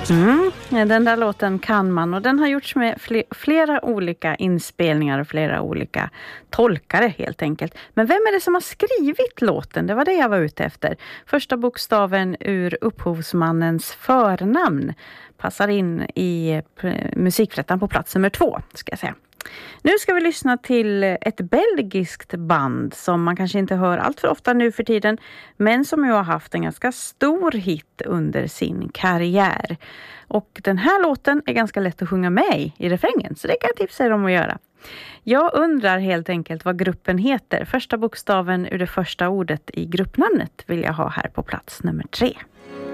Den där låten kan man, och den har gjorts med flera olika inspelningar och flera olika tolkare helt enkelt. Men vem är det som har skrivit låten? Det var det jag var ute efter. Första bokstaven ur upphovsmannens förnamn passar in i musikflättan på plats nummer 2, ska jag säga. Nu ska vi lyssna till ett belgiskt band som man kanske inte hör allt för ofta nu för tiden, men som ju har haft en ganska stor hit under sin karriär. Och den här låten är ganska lätt att sjunga med i refrängen, så det kan jag tipsa er om att göra. Jag undrar helt enkelt vad gruppen heter. Första bokstaven ur det första ordet i gruppnamnet vill jag ha här på plats nummer 3.